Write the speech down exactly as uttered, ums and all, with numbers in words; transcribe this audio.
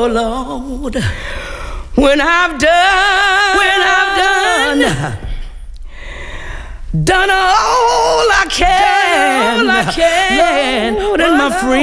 Oh Lord, when I've done, when I've done, done all I can, all I can, Lord, and my friend.